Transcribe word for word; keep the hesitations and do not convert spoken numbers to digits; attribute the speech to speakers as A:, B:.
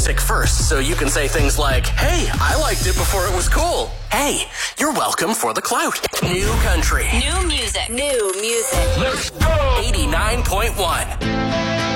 A: music first so you can say things like, hey, I liked it before it was cool. Hey, you're welcome for the clout. New country.
B: New music.
C: New music.
A: Let's go. eighty-nine point one.